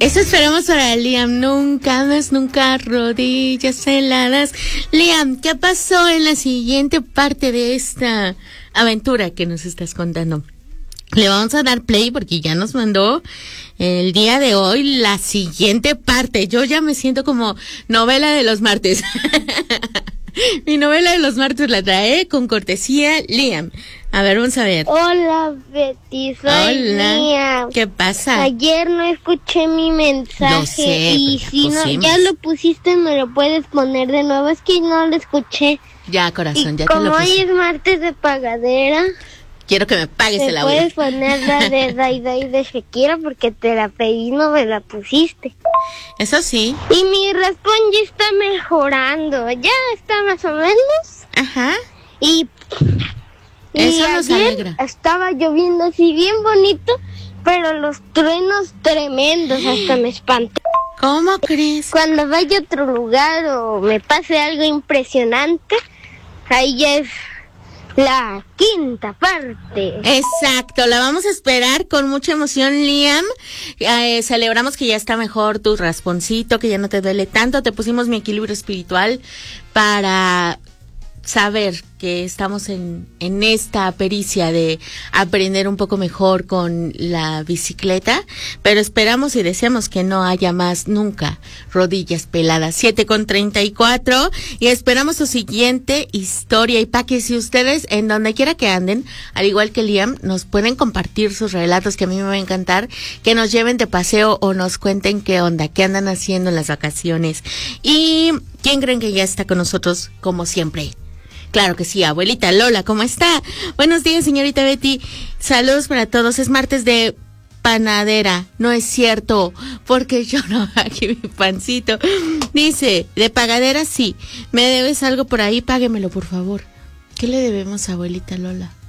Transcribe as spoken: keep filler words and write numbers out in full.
Eso esperamos para Liam. Nunca más, nunca rodillas heladas. Liam, ¿qué pasó en la siguiente parte de esta aventura que nos estás contando? Le vamos a dar play porque ya nos mandó el día de hoy la siguiente parte. Yo ya me siento como novela de los martes. Mi novela de los martes la trae con cortesía Liam. A ver, vamos a ver. Hola, Betty, soy Hola. Liam. ¿Qué pasa? Ayer no escuché mi mensaje. Lo sé, y pero si no, pusimos. ya lo pusiste, me lo puedes poner de nuevo. Es que no lo escuché. Ya, corazón, Y ya te como lo hoy puse. es martes de pagadera, Quiero que me pagues te el audio. puedes poner la de Dai Dai de Shakira porque te la pedí y no me la pusiste. Eso sí. Y mi raspón ya está mejorando. Ya está más o menos. Ajá. Y, y Eso nos ayer alegra. estaba lloviendo así bien bonito, pero los truenos tremendos hasta me espanté. ¿Cómo crees? Cuando vaya a otro lugar o me pase algo impresionante, ahí ya es la quinta parte. Exacto, la vamos a esperar con mucha emoción, Liam. Eh, celebramos que ya está mejor tu rasponcito, que ya no te duele tanto. Te pusimos mi equilibrio espiritual para saber que estamos en, en esta pericia de aprender un poco mejor con la bicicleta, pero esperamos y deseamos que no haya más nunca rodillas peladas. Siete con treinta y cuatro y esperamos su siguiente historia. Y para que si ustedes en donde quiera que anden, al igual que Liam, nos pueden compartir sus relatos, que a mí me va a encantar, que nos lleven de paseo o nos cuenten qué onda, qué andan haciendo en las vacaciones. Y ¿quién creen que ya está con nosotros como siempre? Claro que sí, abuelita Lola, ¿cómo está? Buenos días, señorita Betty. Saludos para todos. Es martes de panadera. No es cierto, porque yo no, aquí mi pancito. Dice, de pagadera sí. ¿Me debes algo por ahí? Páguemelo, por favor. ¿Qué le debemos a abuelita Lola?